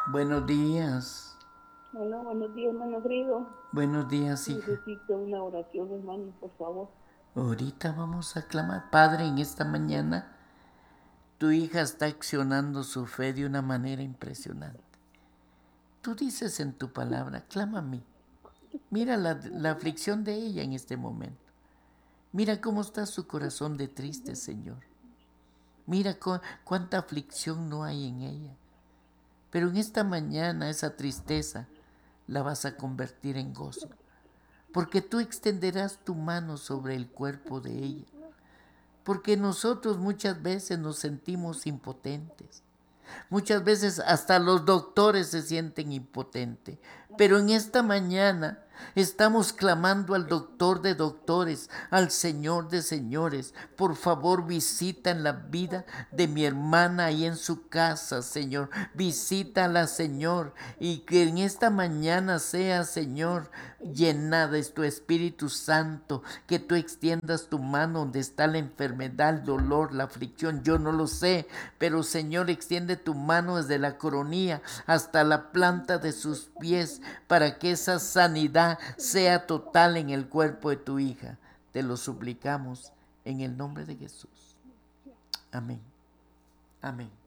Buenos días. Hola, buenos días, hermano Grido. Buenos días, hija. Necesito una oración, hermano, por favor. Ahorita vamos a clamar. Padre, en esta mañana tu hija está accionando su fe de una manera impresionante. Tú dices en tu palabra, clama a mí. Mira la aflicción de ella en este momento. Mira cómo está su corazón de triste, Señor. Mira cuánta aflicción no hay en ella. Pero en esta mañana esa tristeza la vas a convertir en gozo. Porque tú extenderás tu mano sobre el cuerpo de ella. Porque nosotros muchas veces nos sentimos impotentes. Muchas veces hasta los doctores se sienten impotentes. Pero en esta mañana estamos clamando al doctor de doctores, al Señor de señores. Por favor, visita en la vida de mi hermana ahí en su casa, Señor. Visítala, Señor. Y que en esta mañana sea, Señor, llenada de tu Espíritu Santo. Que tú extiendas tu mano donde está la enfermedad, el dolor, la aflicción. Yo no lo sé, pero Señor, extiende tu mano desde la coronilla hasta la planta de sus pies para que esa sanidad sea total en el cuerpo de tu hija. Te lo suplicamos en el nombre de Jesús. Amén. Amén.